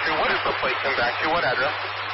to? What is the plate come back to? What address?